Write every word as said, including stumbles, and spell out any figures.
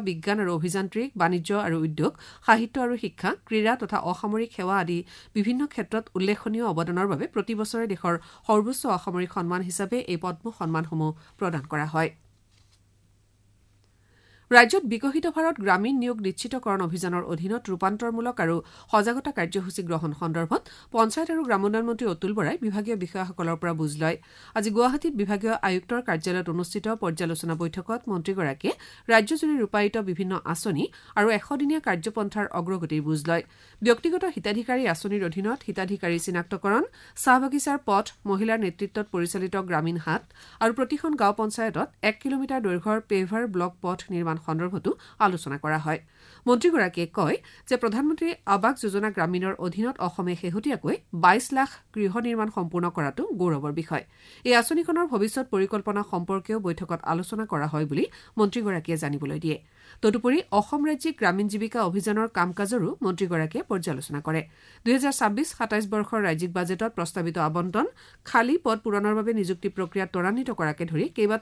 বিজ্ঞান আৰু অভিযান্ত্ৰিক, বাণিজ্য আৰু উদ্যোগ, সাহিত্য আৰু শিক্ষা, ক্ৰীড়া তথা অসামৰিক সেৱা আদি বিভিন্ন ক্ষেত্ৰত উল্লেখনীয় অৱদানৰ বাবে প্ৰতি বছৰে দেশৰ সৰ্বোচ্চ অসামৰিক সন্মান হিচাপে এই পদ্ম সন্মানসমূহ প্ৰদান কৰা হয়। ৰাজ্যত বিকশিত ভাৰত গ্ৰামীণ নিয়োগ নিশ্চিতকৰণ অভিযানৰ অধীনত ৰূপান্তৰমূলক আৰু সজাগতা কাৰ্যসূচী গ্ৰহণ সন্দৰ্ভত পঞ্চায়ত আৰু গ্ৰামোন্নয়ন মন্ত্ৰী অতুল বৰাই বিভাগীয় বিষয়াসকলৰ পৰা বুজ লয়। আজি গুৱাহাটীত বিভাগীয় আয়ুক্তৰ কাৰ্যালয়ত অনুষ্ঠিত পৰ্যালোচনা বৈঠকত মন্ত্ৰীগৰাকীয়ে ৰাজ্যজুৰি ৰূপায়িত বিভিন্ন আঁচনি আৰু এশদিনীয়া কাৰ্যপন্থাৰ অগ্ৰগতিৰ বুজ লয়। ব্যক্তিগত হিতাধিকাৰী আঁচনিৰ অধীনত হিতাধিকাৰী চিনাক্তকৰণ, চাহ বাগিচাৰ পথ, মহিলাৰ নেতৃত্বত পৰিচালিত গ্ৰামীণ হাট আৰু প্ৰতিখন গাঁও পঞ্চায়তত এক কিলোমিটাৰ দৈৰ্ঘ্যৰ পেভাৰ ব্লক পথ নিৰ্মাণ সন্দৰ্ভতো আলোচনা কৰা হয়। মন্ত্ৰীগৰাকীয়ে কয় যে প্ৰধানমন্ত্ৰী আৱাস যোজনা গ্ৰামীণৰ অধীনত অসমে শেহতীয়াকৈ বাইশ লাখ গৃহ নিৰ্মাণ সম্পূৰ্ণ কৰাটো গৌৰৱৰ বিষয়। এই আঁচনিখনৰ ভৱিষ্যৎ পৰিকল্পনা সম্পৰ্কেও বৈঠকত আলোচনা কৰা হয় বুলি মন্ত্ৰীগৰাকীয়ে জানিবলৈ দিয়ে। তদুপৰি অসম ৰাজ্যিক গ্ৰামীণ জীৱিকা অভিযানৰ কাম কাজৰো মন্ত্ৰীগৰাকীয়ে পৰ্যালোচনা কৰে। দুহেজাৰ ছাব্বিছ সাতাইছ বৰ্ষৰ ৰাজ্যিক বাজেটত প্ৰস্তাৱিত আবণ্টন, খালী পদ পূৰণৰ বাবে নিযুক্তি প্ৰক্ৰিয়া ত্বৰান্বিত কৰাকে ধৰি কেইবাটাও